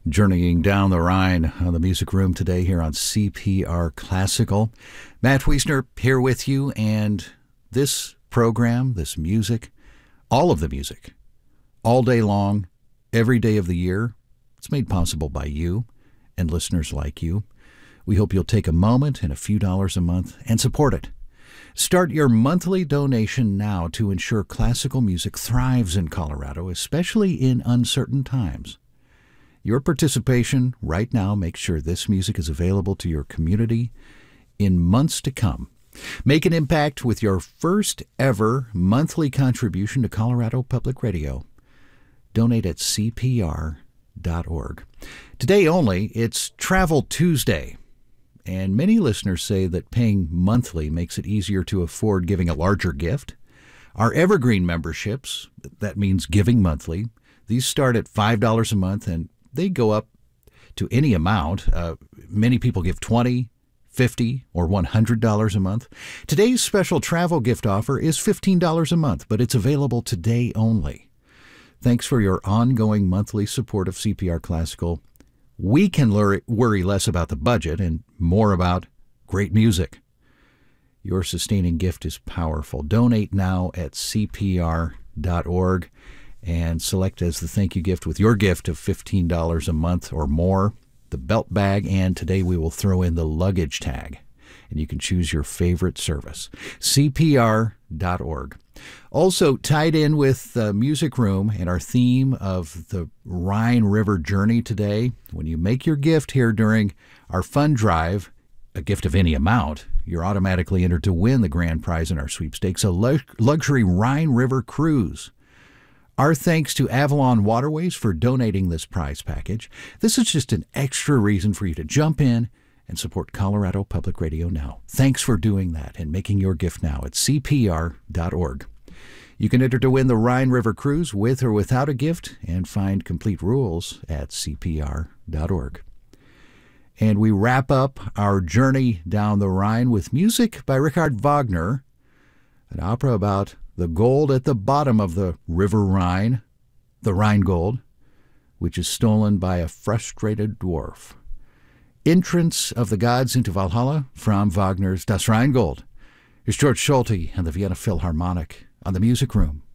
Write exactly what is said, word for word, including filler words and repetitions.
Journeying down the Rhine on the Music Room today here on C P R Classical. Matt Wiesner here with you, and this program, this music, all of the music, all day long, every day of the year, it's made possible by you and listeners like you. We hope you'll take a moment and a few dollars a month and support it. Start your monthly donation now to ensure classical music thrives in Colorado, especially in uncertain times. Your participation right now makes sure this music is available to your community in months to come. Make an impact with your first ever monthly contribution to Colorado Public Radio. Donate at C P R dot org. Today only, it's Travel Tuesday, and many listeners say that paying monthly makes it easier to afford giving a larger gift. Our Evergreen memberships, that means giving monthly, these start at five dollars a month, and they go up to any amount. Uh, many people give twenty dollars, fifty dollars, or one hundred dollars a month. Today's special travel gift offer is fifteen dollars a month, but it's available today only. Thanks for your ongoing monthly support of C P R Classical. We can worry less about the budget and more about great music. Your sustaining gift is powerful. Donate now at C P R dot org. And select as the thank you gift with your gift of fifteen dollars a month or more, the belt bag, and today we will throw in the luggage tag. And you can choose your favorite service. C P R dot org. Also tied in with the Music Room and our theme of the Rhine River journey today, when you make your gift here during our fund drive, a gift of any amount, you're automatically entered to win the grand prize in our sweepstakes, a luxury Rhine River cruise. Our thanks to Avalon Waterways for donating this prize package. This is just an extra reason for you to jump in and support Colorado Public Radio now. Thanks for doing that and making your gift now at C P R dot org. You can enter to win the Rhine River Cruise with or without a gift and find complete rules at C P R dot org. And we wrap up our journey down the Rhine with music by Richard Wagner, an opera about the gold at the bottom of the River Rhine, the Rheingold, which is stolen by a frustrated dwarf. Entrance of the Gods into Valhalla from Wagner's Das Rheingold. Here's George Solti and the Vienna Philharmonic on the Music Room.